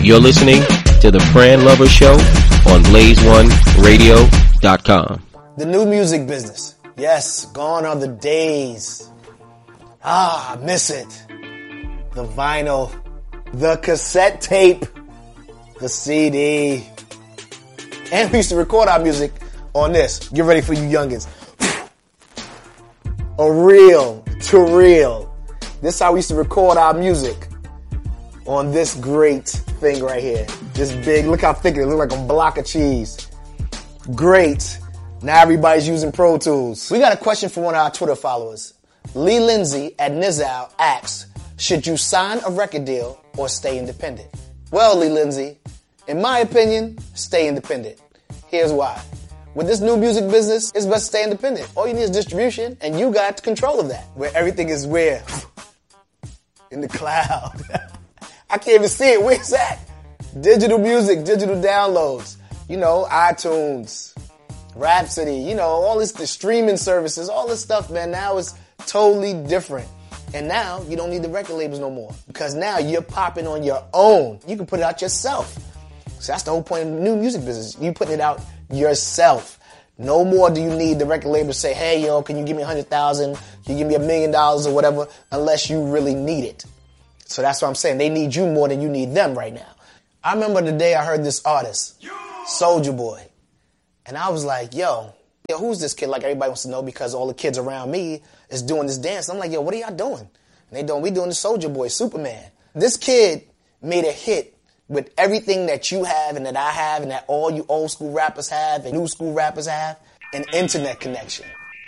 You're listening to the Fran Lover Show on BlazeOneRadio.com. The new music business. Yes, gone are the days. I miss it. The vinyl, the cassette tape, the CD. And we used to record our music on this. Get ready for you youngins. A reel to reel. This is how we used to record our music on this great thing right here. This big, look how thick it is. It looks like a block of cheese. Great. Now everybody's using Pro Tools. We got a question from one of our Twitter followers. Lee Lindsay at Nizal asks, should you sign a record deal or stay independent? Well, Lee Lindsay, in my opinion, stay independent. Here's why. With this new music business, it's best to stay independent. All you need is distribution, and you got control of that. Where everything is where? In the cloud. I can't even see it. Where's that? Digital music, digital downloads. You know, iTunes, Rhapsody, you know, all this, the streaming services, all this stuff, man, now is totally different. And now you don't need the record labels no more because now you're popping on your own. You can put it out yourself. So that's the whole point of the new music business. You putting it out yourself. No more do you need the record label to say, hey, yo, can you give me $100,000? Can you give me $1 million or whatever? Unless you really need it. So that's what I'm saying. They need you more than you need them right now. I remember the day I heard this artist, Soulja Boy. And I was like, yo, who's this kid? Like everybody wants to know because all the kids around me is doing this dance. I'm like, yo, what are y'all doing? And we doing the Soulja Boy, Superman. This kid made a hit with everything that you have and that I have and that all you old school rappers have and new school rappers have, an internet connection,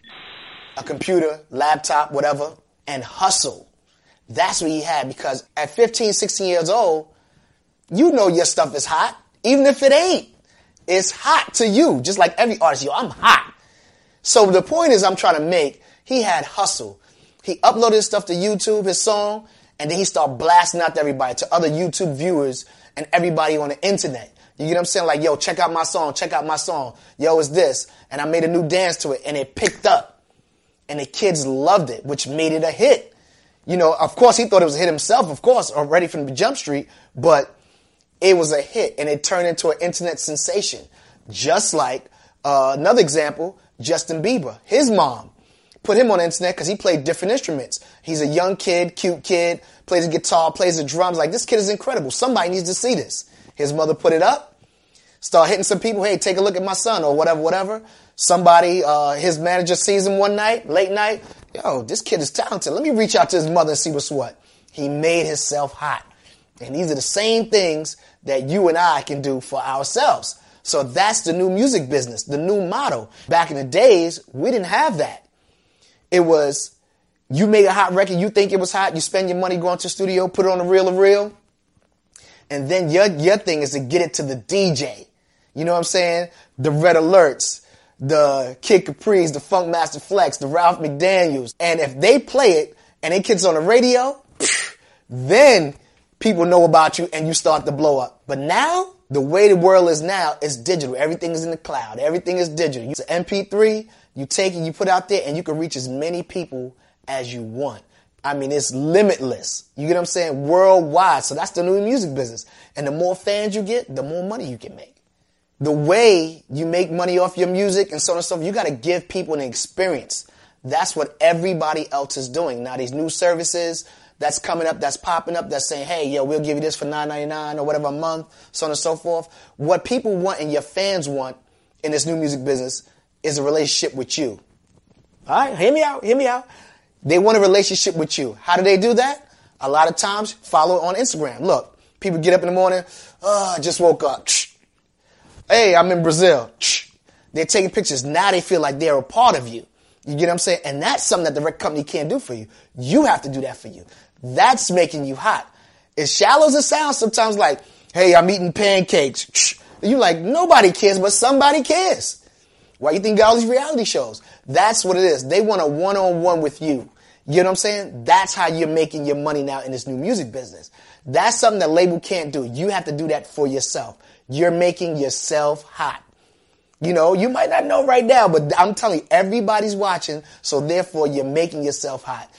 a computer, laptop, whatever, and hustle. That's what he had because at 15, 16 years old, you know your stuff is hot, even if it ain't. It's hot to you, just like every artist. Yo, I'm hot. So the point is I'm trying to make, he had hustle. He uploaded his stuff to YouTube, his song, and then he started blasting out to everybody, to other YouTube viewers and everybody on the internet. You get what I'm saying? Like, yo, check out my song, check out my song. Yo, it's this. And I made a new dance to it, and it picked up. And the kids loved it, which made it a hit. You know, of course, he thought it was a hit himself, of course, already from the Jump Street, but it was a hit, and it turned into an internet sensation. Just like another example, Justin Bieber. His mom put him on the internet because he played different instruments. He's a young kid, cute kid, plays the guitar, plays the drums. Like, this kid is incredible. Somebody needs to see this. His mother put it up, start hitting some people. Hey, take a look at my son or whatever. Somebody, his manager sees him one night, late night. Yo, this kid is talented. Let me reach out to his mother and see what's what. He made himself hot. And these are the same things that you and I can do for ourselves. So that's the new music business, the new model. Back in the days, we didn't have that. It was, you make a hot record, you think it was hot, you spend your money going to the studio, put it on the reel, and then your thing is to get it to the DJ. You know what I'm saying? The Red Alerts, the Kid Capri's, the Funk Master Flex, the Ralph McDaniels. And if they play it and it gets on the radio, then people know about you and you start to blow up. But now, the way the world is now, it's digital. Everything is in the cloud. Everything is digital. It's an MP3, you take it, you put it out there, and you can reach as many people as you want. I mean, it's limitless. You get what I'm saying? Worldwide. So that's the new music business. And the more fans you get, the more money you can make. The way you make money off your music and so on and so forth, you got to give people an experience. That's what everybody else is doing. Now, these new services that's coming up, that's popping up, that's saying, hey, yo, we'll give you this for $9.99 or whatever a month, so on and so forth. What people want and your fans want in this new music business is a relationship with you. All right, hear me out. They want a relationship with you. How do they do that? A lot of times, follow it on Instagram. Look, people get up in the morning, I just woke up. Hey, I'm in Brazil. They're taking pictures. Now they feel like they're a part of you. You get what I'm saying? And that's something that the record company can't do for you. You have to do that for you. That's making you hot. As shallow as it sounds, sometimes like, hey, I'm eating pancakes. You like, nobody cares, but somebody cares. Why you think you got all these reality shows? That's what it is. They want a one-on-one with you. You know what I'm saying? That's how you're making your money now in this new music business. That's something that label can't do. You have to do that for yourself. You're making yourself hot. You know, you might not know right now, but I'm telling you, everybody's watching, so therefore you're making yourself hot.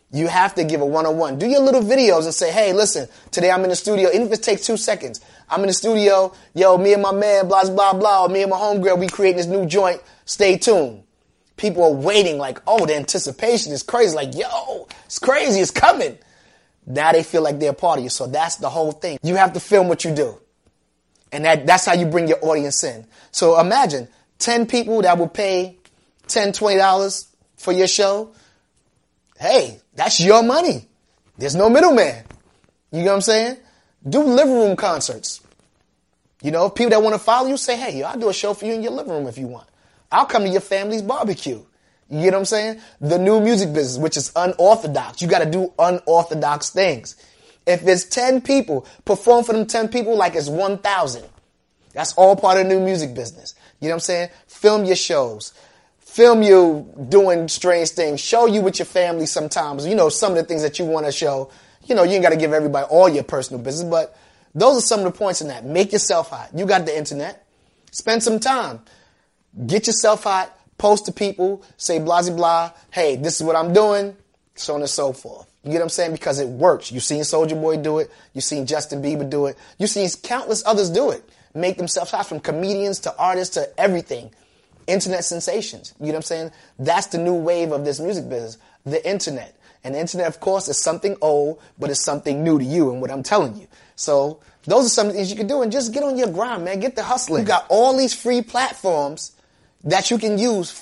You have to give a one-on-one. Do your little videos and say, hey, listen, today I'm in the studio. Even if it takes 2 seconds. I'm in the studio. Yo, me and my man, blah, blah, blah. Or me and my homegirl, we creating this new joint. Stay tuned. People are waiting like, oh, the anticipation is crazy. Like, yo, it's crazy. It's coming. Now they feel like they're a part of you. So that's the whole thing. You have to film what you do. And that's how you bring your audience in. So imagine 10 people that will pay $10, $20 for your show. Hey, that's your money. There's no middleman. You know what I'm saying? Do living room concerts. You know, people that want to follow you, say, hey, I'll do a show for you in your living room if you want. I'll come to your family's barbecue. You get what I'm saying? The new music business, which is unorthodox. You got to do unorthodox things. If it's 10 people, perform for them 10 people like it's 1,000. That's all part of the new music business. You know what I'm saying? Film your shows. Film you doing strange things. Show you with your family sometimes. You know, some of the things that you want to show. You know, you ain't got to give everybody all your personal business, but those are some of the points in that. Make yourself hot. You got the internet. Spend some time. Get yourself hot. Post to people. Say blah, blah, blah. Hey, this is what I'm doing. So on and so forth. You get what I'm saying? Because it works. You've seen Soulja Boy do it. You've seen Justin Bieber do it. You've seen countless others do it. Make themselves hot, from comedians to artists to everything. Internet sensations. You know what I'm saying? That's the new wave of this music business. The internet. And the internet, of course, is something old, but it's something new to you and what I'm telling you. So those are some of the things you can do. And just get on your grind, man. Get the hustling. You got all these free platforms that you can use